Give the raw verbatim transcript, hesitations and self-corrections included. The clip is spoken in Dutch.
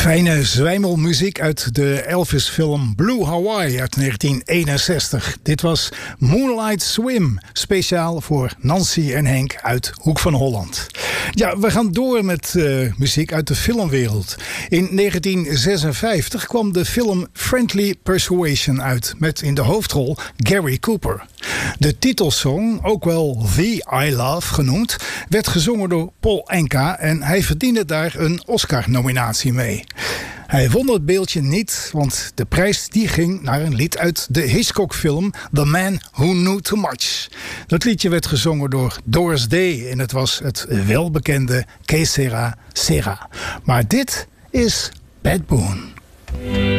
Fijne zwijmelmuziek uit de Elvis-film Blue Hawaii uit negentien eenenzestig. Dit was Moonlight Swim, speciaal voor Nancy en Henk uit Hoek van Holland. Ja, we gaan door met uh, muziek uit de filmwereld. In negentien zesenvijftig kwam de film Friendly Persuasion uit, met in de hoofdrol Gary Cooper. De titelsong, ook wel The I Love genoemd, werd gezongen door Paul Anka en hij verdiende daar een Oscar-nominatie mee. Hij won het beeldje niet, want de prijs die ging naar een lied uit de Hitchcock-film The Man Who Knew Too Much. Dat liedje werd gezongen door Doris Day en het was het welbekende Que Sera Sera. Maar dit is Bad Boon.